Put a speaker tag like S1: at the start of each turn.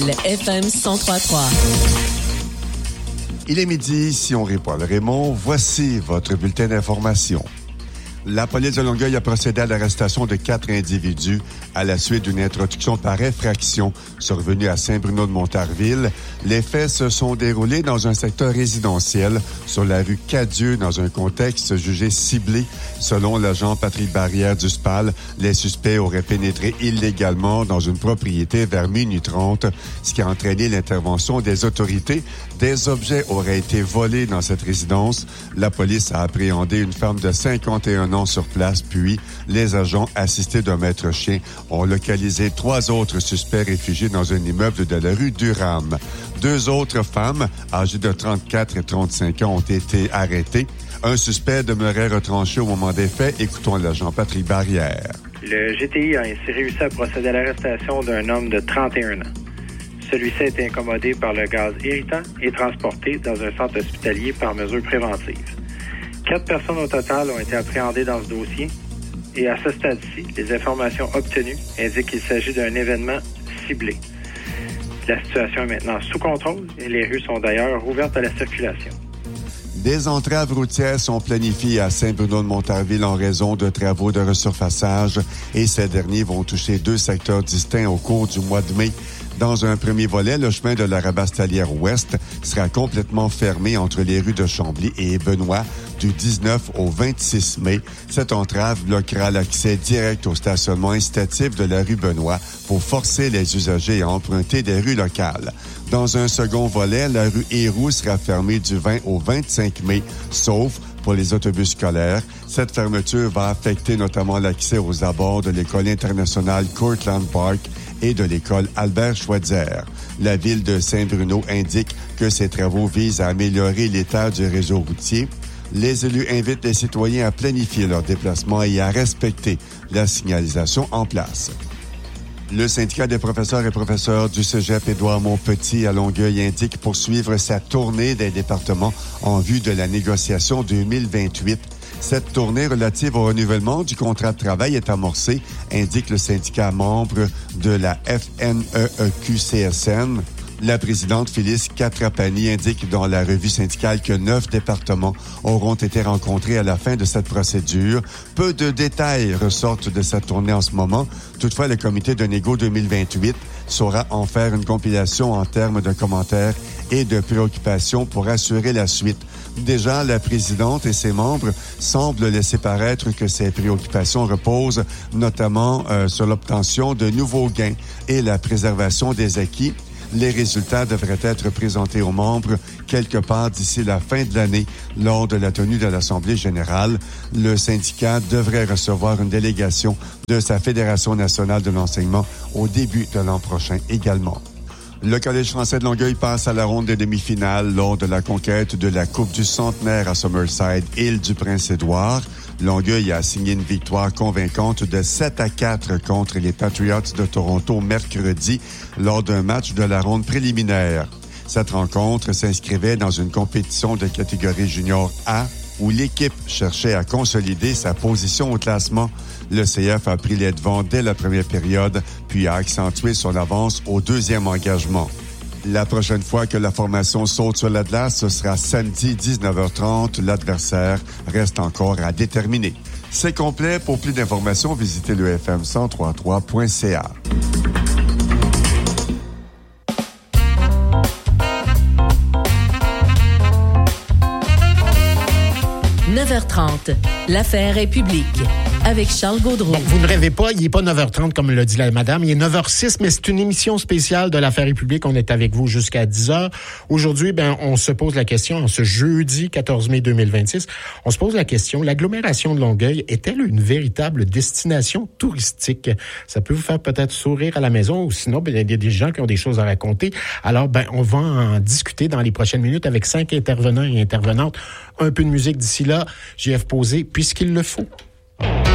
S1: Le FM 103.3.
S2: Il est midi, ici on répond à Raymond. Voici votre bulletin d'information. La police de Longueuil a procédé à l'arrestation de 4 individus à la suite d'une introduction par effraction survenue à Saint-Bruno-de-Montarville. Les faits se sont déroulés dans un secteur résidentiel sur la rue Cadieux dans un contexte jugé ciblé. Selon l'agent Patrick Barrière du SPAL, les suspects auraient pénétré illégalement dans une propriété vers minuit 30, ce qui a entraîné l'intervention des autorités. Des objets auraient été volés dans cette résidence. La police a appréhendé une femme de 51 ans sur place, puis les agents assistés d'un maître-chien ont localisé 3 autres suspects réfugiés dans un immeuble de la rue Durham. 2 autres femmes, âgées de 34 et 35 ans, ont été arrêtées. Un suspect demeurait retranché au moment des faits. Écoutons l'agent Patrick Barrière.
S3: Le GTI a ainsi réussi à procéder à l'arrestation d'un homme de 31 ans. Celui-ci a été incommodé par le gaz irritant et transporté dans un centre hospitalier par mesure préventive. 4 personnes au total ont été appréhendées dans ce dossier et à ce stade-ci, les informations obtenues indiquent qu'il s'agit d'un événement ciblé. La situation est maintenant sous contrôle et les rues sont d'ailleurs ouvertes à la circulation.
S2: Des entraves routières sont planifiées à Saint-Bruno-de-Montarville en raison de travaux de resurfaçage et ces derniers vont toucher 2 secteurs distincts au cours du mois de mai. Dans un premier volet, le chemin de la Rabastalière Ouest sera complètement fermé entre les rues de Chambly et Benoît du 19 au 26 mai. Cette entrave bloquera l'accès direct au stationnement incitatif de la rue Benoît pour forcer les usagers à emprunter des rues locales. Dans un second volet, la rue Héroux sera fermée du 20 au 25 mai, sauf pour les autobus scolaires. Cette fermeture va affecter notamment l'accès aux abords de l'école internationale Courtland Park et de l'école Albert Schweitzer. La ville de Saint-Bruno indique que ces travaux visent à améliorer l'état du réseau routier. Les élus invitent les citoyens à planifier leurs déplacements et à respecter la signalisation en place. Le syndicat des professeurs et professeurs du cégep Édouard-Montpetit à Longueuil indique poursuivre sa tournée des départements en vue de la négociation 2028. Cette tournée relative au renouvellement du contrat de travail est amorcée, indique le syndicat membre de la FNEEQ-CSN. La présidente Phyllis Catrapani indique dans la revue syndicale que 9 départements auront été rencontrés à la fin de cette procédure. Peu de détails ressortent de cette tournée en ce moment. Toutefois, le comité de négo 2028 saura en faire une compilation en termes de commentaires et de préoccupations pour assurer la suite. Déjà, la présidente et ses membres semblent laisser paraître que ces préoccupations reposent notamment sur l'obtention de nouveaux gains et la préservation des acquis. Les résultats devraient être présentés aux membres quelque part d'ici la fin de l'année lors de la tenue de l'Assemblée générale. Le syndicat devrait recevoir une délégation de sa Fédération nationale de l'enseignement au début de l'an prochain également. Le Collège français de Longueuil passe à la ronde des demi-finales lors de la conquête de la Coupe du Centenaire à Summerside, Île-du-Prince-Édouard. Longueuil a signé une victoire convaincante de 7-4 contre les Patriots de Toronto mercredi lors d'un match de la ronde préliminaire. Cette rencontre s'inscrivait dans une compétition de catégorie junior A où l'équipe cherchait à consolider sa position au classement. Le CF a pris les devants dès la première période, puis a accentué son avance au deuxième engagement. La prochaine fois que la formation saute sur la glace, ce sera samedi 19h30. L'adversaire reste encore à déterminer. C'est complet. Pour plus d'informations, visitez le fm1033.ca.
S1: 9h30, l'affaire est publique. Avec Charles Gaudreau.
S4: Bon, vous ne rêvez pas, il n'est pas 9h30 comme l'a dit la madame, il est 9h06, mais c'est une émission spéciale de l'affaire est publique. On est avec vous jusqu'à 10h. Aujourd'hui, on se pose la question, en ce jeudi 14 mai 2026, on se pose la question, l'agglomération de Longueuil est-elle une véritable destination touristique? Ça peut vous faire peut-être sourire à la maison, ou sinon, il y a des gens qui ont des choses à raconter. Alors, on va en discuter dans les prochaines minutes avec 5 intervenants et intervenantes. Un peu de musique d'ici là, JF Posé, puisqu'il le faut.